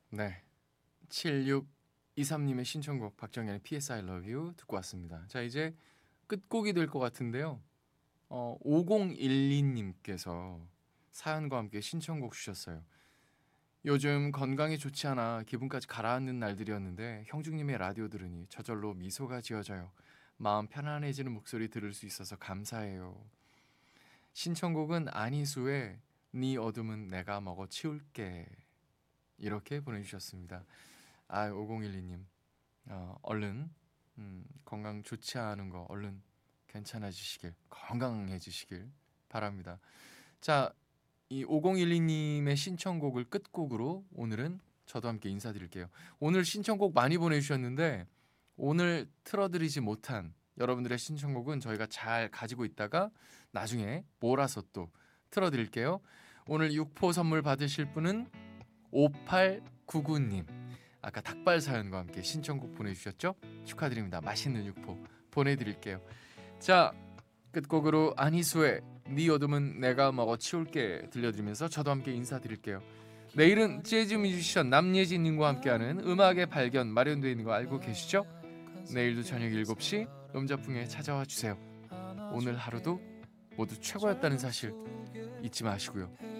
네, 7623님의 신청곡 박정현의 PS I Love You 듣고 왔습니다. 자, 이제 끝곡이 될 것 같은데요. 5012님께서 사연과 함께 신청곡 주셨어요. 요즘 건강이 좋지 않아 기분까지 가라앉는 날들이었는데 형중님의 라디오 들으니 저절로 미소가 지어져요. 마음 편안해지는 목소리 들을 수 있어서 감사해요. 신청곡은 안희수의 네 어둠은 내가 먹어 치울게 이렇게 보내주셨습니다. 5012님 얼른 건강 좋지 않은 거 얼른 괜찮아지시길 건강해지시길 바랍니다. 자, 이 5012님의 신청곡을 끝곡으로 오늘은 저도 함께 인사드릴게요. 오늘 신청곡 많이 보내주셨는데 오늘 틀어드리지 못한 여러분들의 신청곡은 저희가 잘 가지고 있다가 나중에 몰아서 또 틀어드릴게요. 오늘 육포 선물 받으실 분은 5899님, 아까 닭발 사연과 함께 신청곡 보내주셨죠? 축하드립니다. 맛있는 육포 보내드릴게요. 자, 끝곡으로 안희수의 네 어둠은 내가 먹어 치울게 들려드리면서 저도 함께 인사드릴게요. 내일은 재즈 뮤지션 남예진님과 함께하는 음악의 발견 마련되어 있는 거 알고 계시죠? 내일도 저녁 7시 음자풍에 찾아와 주세요. 오늘 하루도 모두 최고였다는 사실 잊지 마시고요.